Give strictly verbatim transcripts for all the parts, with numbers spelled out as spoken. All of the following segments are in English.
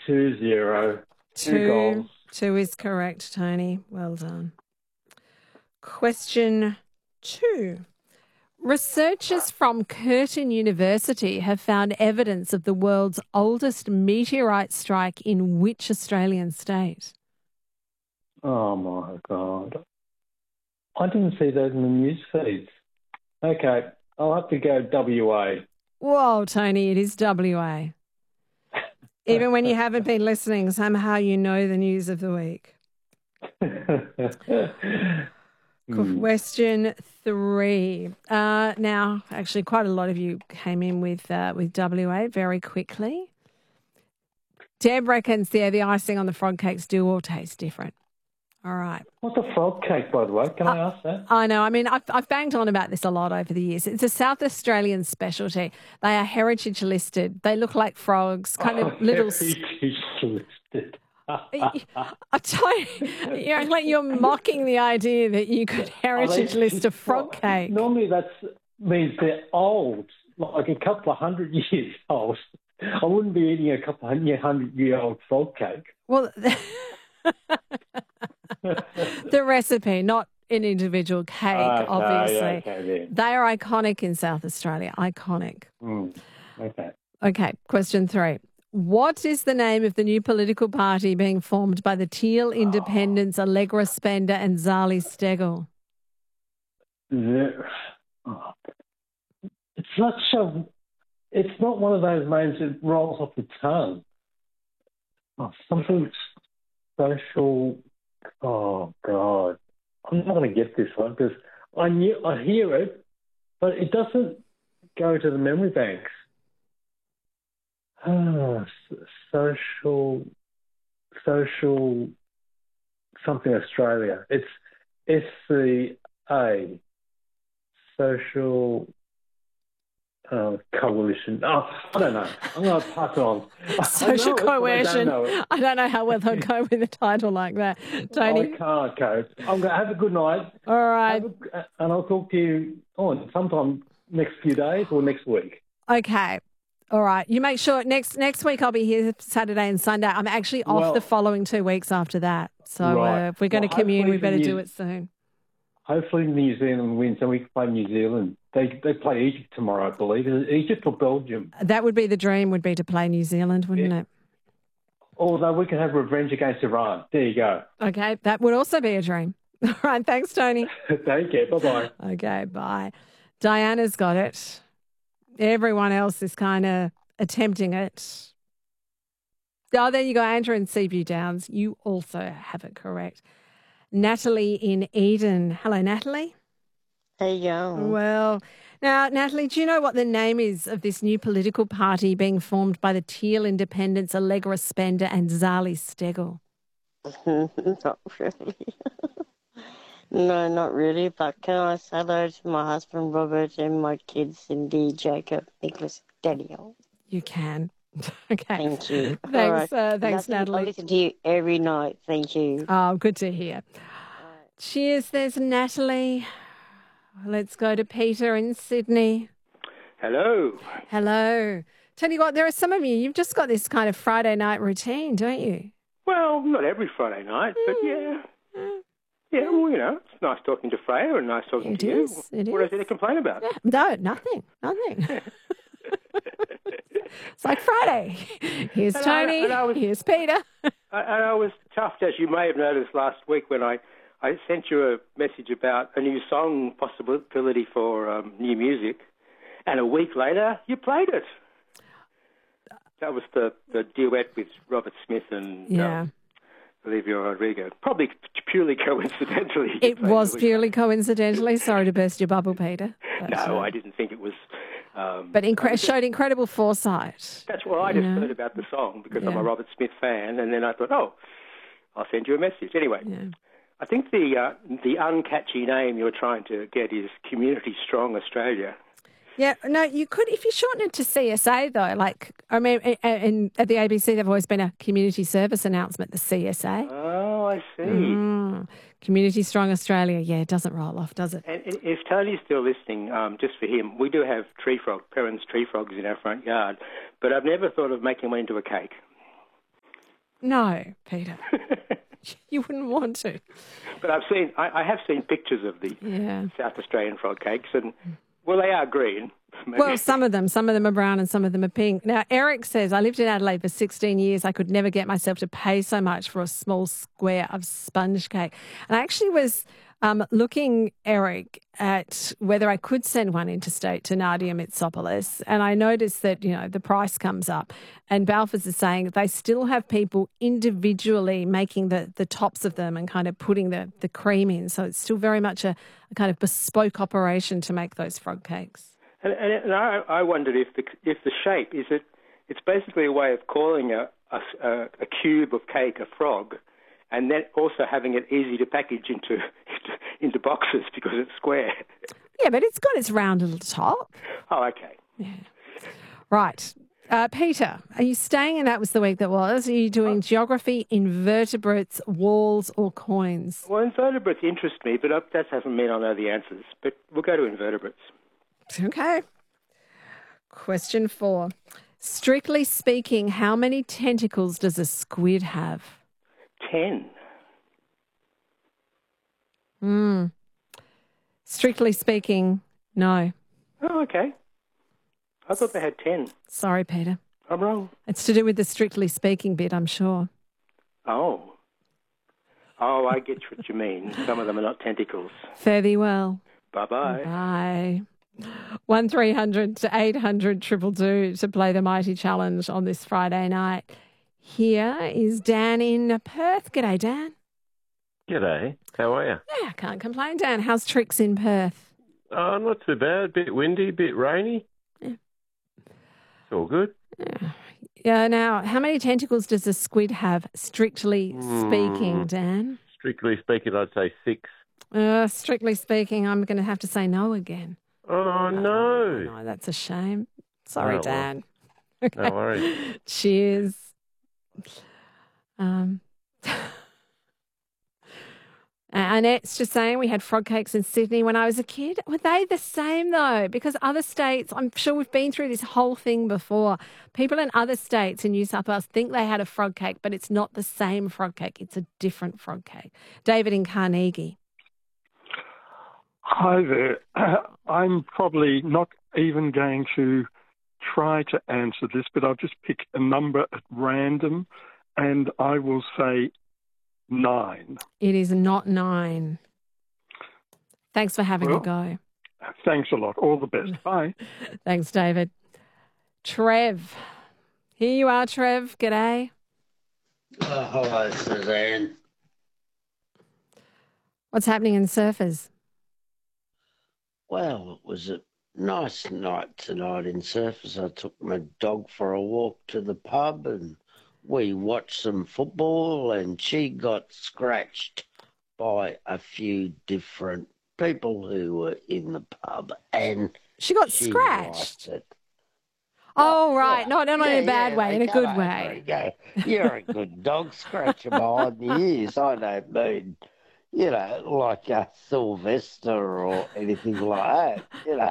two zero. Two, Two, goals. two is correct, Tony. Well done. Question two. Researchers from Curtin University have found evidence of the world's oldest meteorite strike in which Australian state? Oh, my God. I didn't see those in the news feeds. Okay, I'll have to go W A. Whoa, Tony, it is W A. Even when you haven't been listening, somehow you know the news of the week. Question three. Uh, now, actually, quite a lot of you came in with uh, with W A very quickly. Deb reckons, yeah, the icing on the frog cakes do all taste different. All right. What's a frog cake, by the way? Can I uh, ask that? I know. I mean, I've, I've banged on about this a lot over the years. It's a South Australian specialty. They are heritage listed. They look like frogs, kind of oh, little... Heritage listed. I tell you, you're, like you're mocking the idea that you could heritage list a frog cake. Normally that means they're old, like a couple of hundred years old. I wouldn't be eating a couple of hundred-year-old frog cake. Well, the recipe, not an individual cake, uh, obviously. Uh, yeah, okay, they are iconic in South Australia. Iconic. Mm, okay. Okay, question three. What is the name of the new political party being formed by the Teal Independents, Allegra Spender and Zali Steggall? Oh. It's not so... It's not one of those names that rolls off the tongue. Oh, something social... Oh, God. I'm not going to get this one because I knew I hear it, but it doesn't go to the memory banks. Ah, social, social, something Australia. It's S C A, social uh, coalition. Oh, I don't know. I'm going to pass on. Social coercion. I don't, know I don't know how well they'll go with a title like that. Tony? I can't, Coach. I'm going to have a good night. All right. A, and I'll talk to you on sometime next few days or next week. Okay. All right. You make sure next next week I'll be here Saturday and Sunday. I'm actually off well, the following two weeks after that. So right. uh, if we're going well, to commune, we better New, do it soon. Hopefully New Zealand wins and we can play New Zealand. They they play Egypt tomorrow, I believe. Is it Egypt or Belgium? That would be the dream, would be to play New Zealand, wouldn't yeah. it? Although we can have revenge against Iran. There you go. Okay. That would also be a dream. All right. Thanks, Tony. Take care. Bye-bye. Okay. Bye. Diana's got it. Everyone else is kind of attempting it. Oh, there you go, Andrew in Seaview Downs. You also have it correct. Natalie in Eden. Hello, Natalie. Hey, yo. Well, now, Natalie, do you know what the name is of this new political party being formed by the Teal Independents, Allegra Spender and Zali Steggall? Not really. No, not really, but can I say hello to my husband, Robert, and my kids, Cindy, Jacob, Nicholas, Daniel? You can. Okay. Thank you. Thanks, right. uh, thanks, Nothing, Natalie. I listen to you every night. Thank you. Oh, good to hear. Right. Cheers, there's Natalie. Let's go to Peter in Sydney. Hello. Hello. Tell you what, there are some of you, you've just got this kind of Friday night routine, don't you? Well, not every Friday night, but yeah. Mm. Yeah, well, you know, it's nice talking to Freya and nice talking it to is, you. It what is. is there to complain about? Yeah. No, nothing, nothing. It's like Friday. Here's and Tony, I, and I was, here's Peter. And I was chuffed, as you may have noticed last week when I, I sent you a message about a new song possibility for um, new music, and a week later you played it. That was the, the duet with Robert Smith and... Yeah. Um, Olivia Rodrigo. Probably purely coincidentally. It was purely coincidentally. Sorry to burst your bubble, Peter. But, no, uh, I didn't think it was. Um, but incre- just, showed incredible foresight. That's what I just know? heard about the song because yeah. I'm a Robert Smith fan, and then I thought, oh, I'll send you a message. Anyway, yeah. I think the uh, the uncatchy name you're trying to get is Community Strong Australia. Yeah, no, you could, if you shorten it to C S A, though, like, I mean, and at the A B C, there've always been a community service announcement, the C S A. Oh, I see. Mm. Community Strong Australia, yeah, it doesn't roll off, does it? And if Tony's still listening, um, just for him, we do have tree frog, Perrin's tree frogs in our front yard, but I've never thought of making one into a cake. No, Peter. You wouldn't want to. But I've seen, I, I have seen pictures of the Yeah. South Australian frog cakes, and well, they are green. Maybe. Well, some of them, some of them are brown and some of them are pink. Now, Eric says, I lived in Adelaide for sixteen years. I could never get myself to pay so much for a small square of sponge cake. And I actually was um, looking, Eric, at whether I could send one interstate to Nadia Mitsopoulos. And I noticed that, you know, the price comes up. And Balfour's is saying that they still have people individually making the, the tops of them and kind of putting the, the cream in. So it's still very much a, a kind of bespoke operation to make those frog cakes. And, and, and I, I wondered if the if the shape is it. It's basically a way of calling a, a, a cube of cake a frog, and then also having it easy to package into into boxes because it's square. Yeah, but it's got its round little top. Oh, okay. Yeah. Right. Uh, Peter, are you staying, and that was the week that was, are you doing geography, invertebrates, walls or coins? Well, invertebrates interest me, but that doesn't mean I know the answers. But we'll go to invertebrates. Okay. Question four. Strictly speaking, how many tentacles does a squid have? Ten. Hmm. Strictly speaking, no. Oh, okay. I thought they had ten. Sorry, Peter. I'm wrong. It's to do with the strictly speaking bit, I'm sure. Oh. Oh, I get what you mean. Some of them are not tentacles. Fare thee well. Bye-bye. Bye. One three hundred to eight hundred triple two to play the Mighty Challenge on this Friday night. Here is Dan in Perth. G'day, Dan. G'day. How are you? Yeah, can't complain, Dan. How's tricks in Perth? Oh, not too bad. Bit windy, bit rainy. Yeah. It's all good. Yeah. Yeah. Now, how many tentacles does a squid have, strictly speaking, Mm. Dan? Strictly speaking, I'd say six. Uh, strictly speaking, I'm going to have to say no again. Oh, no. No, that's a shame. Sorry, Oh, well. Dan. No worries. Cheers. Um, Annette's just saying we had frog cakes in Sydney when I was a kid. Were they the same though? Because other states, I'm sure we've been through this whole thing before. People in other states in New South Wales think they had a frog cake, but it's not the same frog cake. It's a different frog cake. David in Carnegie. Hi there. I'm probably not even going to try to answer this, but I'll just pick a number at random, and I will say nine. It is not nine. Thanks for having Well, a go. Thanks a lot. All the best. Bye. Thanks, David. Trev. Here you are, Trev. G'day. Oh, hello, Suzanne. What's happening in Surfers? Well, it was a nice night tonight in Surfers. I took my dog for a walk to the pub and we watched some football, and she got scratched by a few different people who were in the pub, and She got she scratched. liked it. Oh, right. Yeah. No, no, not Yeah, in a bad yeah, way, they in a come good over way. and go, "You're a good dog, scratcher behind the ears." I don't mean, you know, like a Sylvester or anything like that, you know.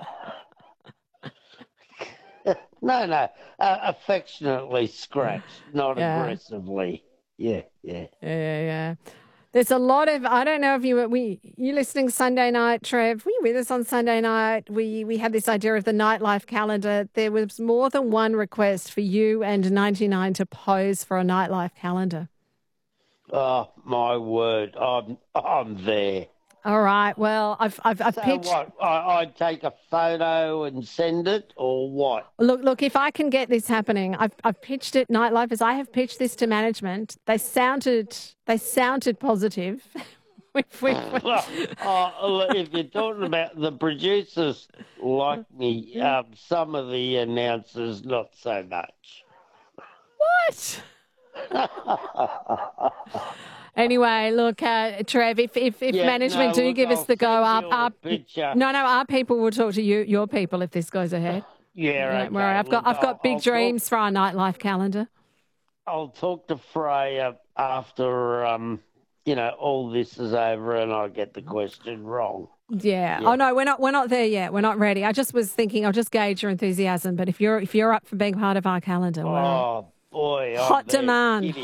No, no, uh, affectionately scratched, not Yeah. aggressively. Yeah, yeah. Yeah, yeah. There's a lot of, I don't know if you were, we, you listening Sunday night, Trev, were you with us on Sunday night? We, we had this idea of the nightlife calendar. There was more than one request for you and ninety-nine to pose for a nightlife calendar. Oh, my word, I'm, I'm there. All right. Well, I've, I've, I've So pitched. what, I, I take a photo and send it, or what? Look, look, if I can get this happening, I've, I've pitched it, Nightlifers. I have pitched this to management. They sounded, they sounded positive. We've- we've- Well, uh, if you're talking about the producers like me, um, some of the announcers not so much. What? Anyway, look, uh, Trev, if if, if Yeah, management no, do look, give us I'll the go send up, you a our, picture. no, no, our people will talk to you, your people, if this goes ahead. Yeah, Don't okay. worry, I've got Look, I've got I'll- big I'll dreams Talk, for our nightlife calendar. I'll talk to Freya after, um, you know, all this is over and I get the question wrong. Yeah. Yeah. Oh no, we're not we're not there yet. We're not ready. I just was thinking I'll just gauge your enthusiasm. But if you're if you're up for being part of our calendar, well, Oh, boy. I'm hot there. demand. Giddy